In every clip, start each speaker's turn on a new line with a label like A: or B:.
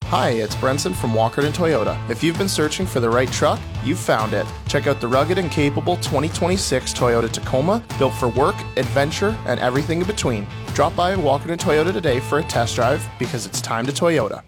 A: Hi, it's Brenson from Walkerton Toyota. If you've been searching for the right truck, you've found it. Check out the rugged and capable 2026 Toyota Tacoma, built for work, adventure, and everything in between. Drop by Walkerton Toyota today for a test drive because it's time to Toyota.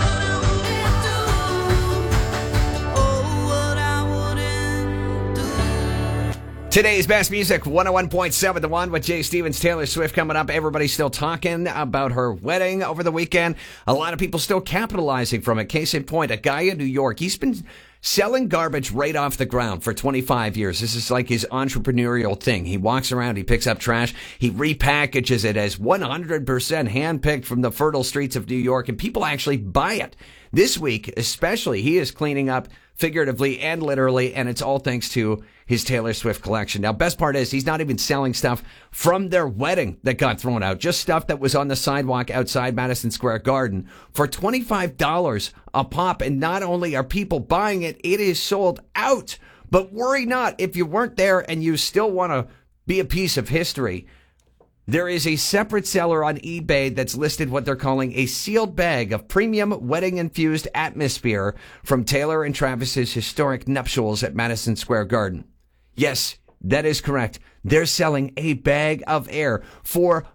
B: Today's best music, 101.7 The One with Jay Stevens, Taylor Swift coming up. Everybody's still talking about her wedding over the weekend. A lot of people still capitalizing from it. Case in point, a guy in New York, he's been selling garbage right off the ground for 25 years. This is like his entrepreneurial thing. He walks around, he picks up trash, he repackages it as 100% handpicked from the fertile streets of New York, and people actually buy it. This week, especially, he is cleaning up figuratively and literally, and it's all thanks to his Taylor Swift collection. Now, best part is he's not even selling stuff from their wedding that got thrown out, just stuff that was on the sidewalk outside Madison Square Garden for $25 a pop. And not only are people buying it, it is sold out. But worry not, if you weren't there and you still want to be a piece of history, there is a separate seller on eBay that's listed what they're calling a sealed bag of premium wedding-infused atmosphere from Taylor and Travis's historic nuptials at Madison Square Garden. Yes, that is correct. They're selling a bag of air for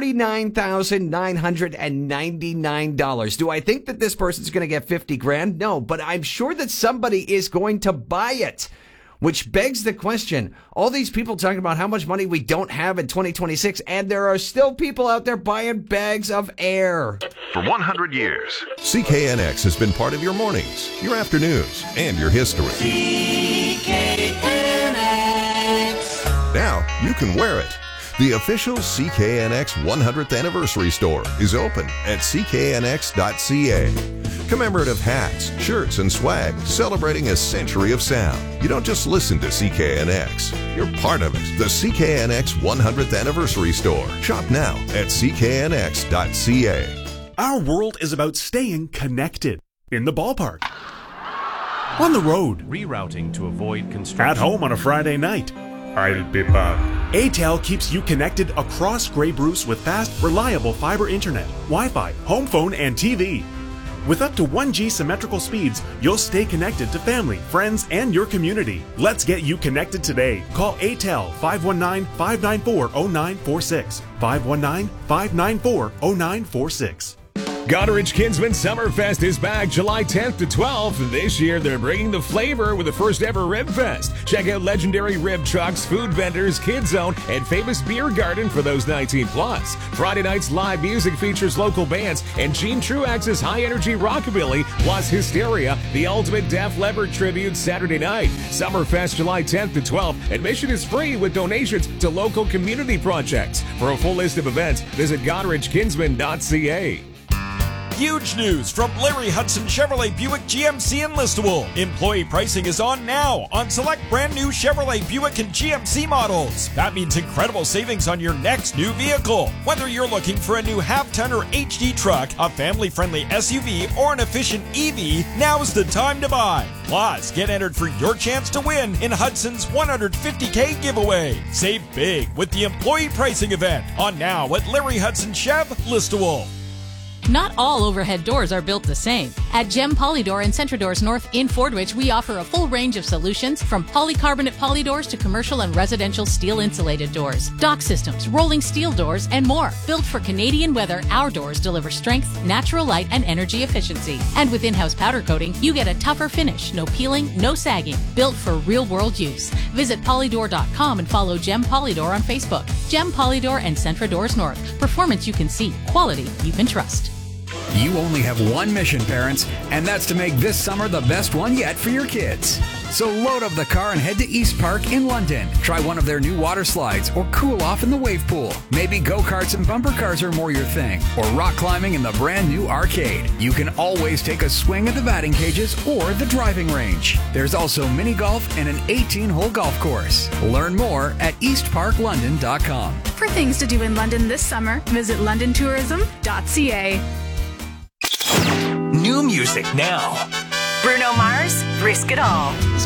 B: $49,999. Do I think that this person's going to get 50 grand? No, but I'm sure that somebody is going to buy it. Which begs the question, all these people talking about how much money we don't have in 2026, and there are still people out there buying bags of air.
C: For 100 years, CKNX has been part of your mornings, your afternoons, and your history. CKNX. Now you can wear it. The official CKNX 100th Anniversary Store is open at cknx.ca. Commemorative hats, shirts, and swag celebrating a century of sound. You don't just listen to CKNX. You're part of it. The CKNX 100th Anniversary Store. Shop now at cknx.ca.
D: Our world is about staying connected. In the ballpark. On the road.
E: Rerouting to avoid construction.
D: At home on a Friday night. I'll be back. ATEL keeps you connected across Grey Bruce with fast, reliable fiber internet, Wi-Fi, home phone, and TV. With up to 1G symmetrical speeds, you'll stay connected to family, friends, and your community. Let's get you connected today. Call ATEL 519-594-0946. 519-594-0946.
F: Goderich Kinsman Summerfest is back July 10th to 12th. This year, they're bringing the flavor with the first ever Rib Fest. Check out legendary rib trucks, food vendors, Kids Zone, and famous beer garden for those 19 plus. Friday night's live music features local bands and Gene Truax's high-energy rockabilly, plus Hysteria, the ultimate Def Leppard tribute Saturday night. Summerfest July 10th to 12th. Admission is free with donations to local community projects. For a full list of events, visit GoderichKinsman.ca.
G: Huge news from Larry Hudson Chevrolet Buick GMC in Listowel. Employee pricing is on now on select brand new Chevrolet Buick and GMC models. That means incredible savings on your next new vehicle. Whether you're looking for a new half-ton or HD truck, a family-friendly SUV, or an efficient EV, now's the time to buy. Plus, get entered for your chance to win in Hudson's $150K giveaway. Save big with the employee pricing event on now at Larry Hudson Chev, Listowel.
H: Not all overhead doors are built the same. At Gem Polydoor and Centradoors North in Fordwich, we offer a full range of solutions from polycarbonate polydoors to commercial and residential steel insulated doors, dock systems, rolling steel doors, and more. Built for Canadian weather, our doors deliver strength, natural light, and energy efficiency. And with in-house powder coating, you get a tougher finish, no peeling, no sagging. Built for real-world use. Visit polydoor.com and follow Gem Polydoor on Facebook. Gem Polydoor and Centradoors North. Performance you can see, quality you can trust.
I: You only have one mission, parents, and that's to make this summer the best one yet for your kids. So load up the car and head to East Park in London. Try one of their new water slides or cool off in the wave pool. Maybe go-karts and bumper cars are more your thing, or rock climbing in the brand new arcade. You can always take a swing at the batting cages or the driving range. There's also mini golf and an 18-hole golf course. Learn more at eastparklondon.com.
J: For things to do in London this summer, visit londontourism.ca.
K: New music now. Bruno Mars, Risk It All.